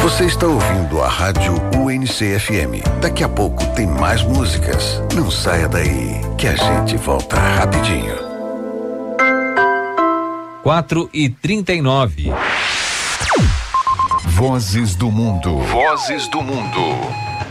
Você está ouvindo a Rádio UNC-FM. Daqui a pouco tem mais músicas. Não saia daí, que a gente volta rapidinho. 4h39. Vozes do Mundo. Vozes do Mundo.